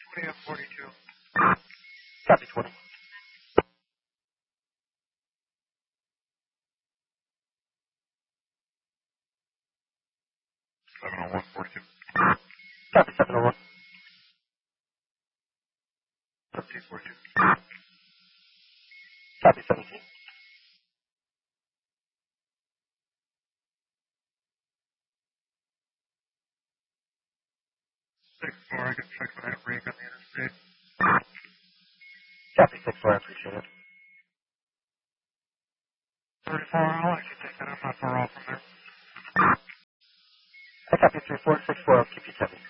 20 and 42. Copy 20. 701, 42. Copy 701. 17, 42. Copy 17. 6-4, I can check when I have break on the interstate. Copy 6-4, I appreciate it. 34, I can take that. I'm not far off from there. I copy 3464, I'll keep you 70.